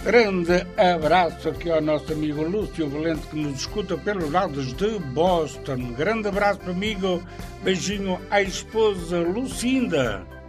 Grande abraço aqui ao nosso amigo Lúcio Valente, que nos escuta pelos lados de Boston. Grande abraço, amigo. Beijinho à esposa Lucinda.